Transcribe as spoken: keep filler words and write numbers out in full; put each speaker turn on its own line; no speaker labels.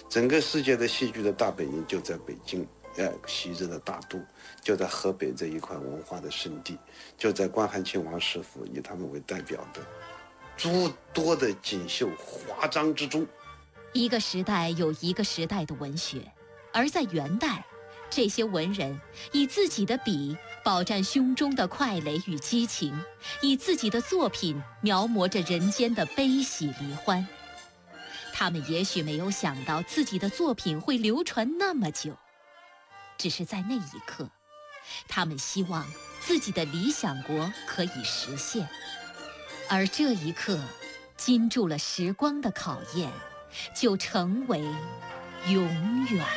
整个世界的戏剧的大本营就在北京，呃，昔日的大都就在河北这一块文化的圣地，就在关汉卿王师傅以他们为代表的诸多的锦绣华章之中。
一个时代有一个时代的文学，而在元代，这些文人以自己的笔饱蘸胸中的快垒与激情，以自己的作品描摹着人间的悲喜离欢。他们也许没有想到自己的作品会流传那么久，只是在那一刻，他们希望自己的理想国可以实现，而这一刻经住了时光的考验，就成为永远。